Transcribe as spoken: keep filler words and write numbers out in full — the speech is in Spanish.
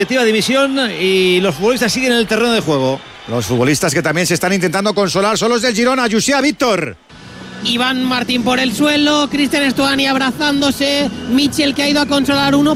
división y los futbolistas siguen en el terreno de juego. Los futbolistas que también se están intentando consolar son los del Girona. Llucia, Víctor. Iván Martín por el suelo, Cristian Estuani abrazándose, Michel que ha ido a consolar uno